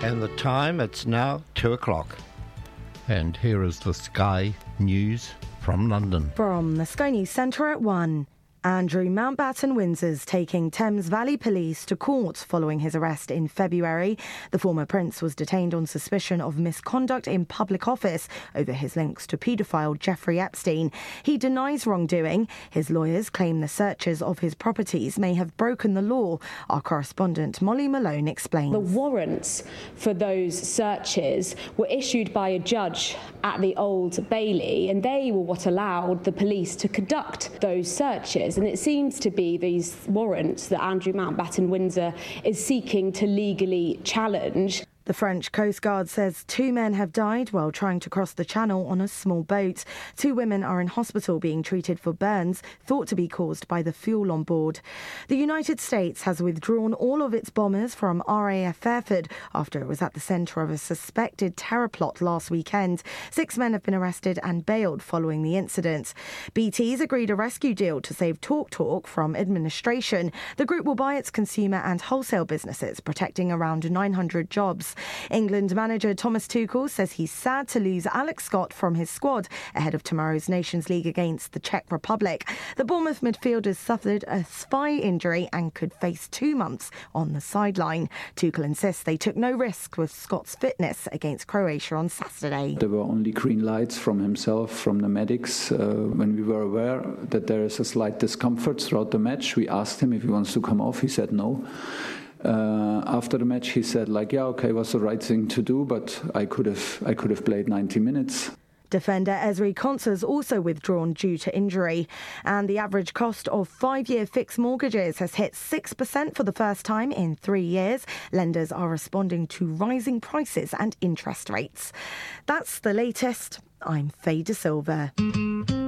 And the time, it's now 2 o'clock. And here is the Sky News from London. From the Sky News Centre at 1. Andrew Mountbatten-Windsor's taking Thames Valley Police to court following his arrest in February. The former prince was detained on suspicion of misconduct in public office over his links to paedophile Jeffrey Epstein. He denies wrongdoing. His lawyers claim the searches of his properties may have broken the law. Our correspondent Molly Malone explains. The warrants for those searches were issued by a judge at the Old Bailey, and they were what allowed the police to conduct those searches. And it seems to be these warrants that Andrew Mountbatten-Windsor is seeking to legally challenge. The French Coast Guard says 2 men have died while trying to cross the channel on a small boat. 2 women are in hospital being treated for burns thought to be caused by the fuel on board. The United States has withdrawn all of its bombers from RAF Fairford after it was at the centre of a suspected terror plot last weekend. 6 men have been arrested and bailed following the incident. BT's agreed a rescue deal to save TalkTalk from administration. The group will buy its consumer and wholesale businesses, protecting around 900 jobs. England manager Thomas Tuchel says he's sad to lose Alex Scott from his squad ahead of tomorrow's Nations League against the Czech Republic. The Bournemouth midfielder suffered a thigh injury and could face 2 months on the sideline. Tuchel insists they took no risk with Scott's fitness against Croatia on Saturday. There were only green lights from himself, from the medics. When we were aware that there is a slight discomfort throughout the match, we asked him if he wants to come off. He said no. After the match, he said, it was the right thing to do, but I could have played 90 minutes. Defender Ezri Konsa's also withdrawn due to injury. And the average cost of 5-year fixed mortgages has hit 6% for the first time in 3 years. Lenders are responding to rising prices and interest rates. That's the latest. I'm Faye De Silva.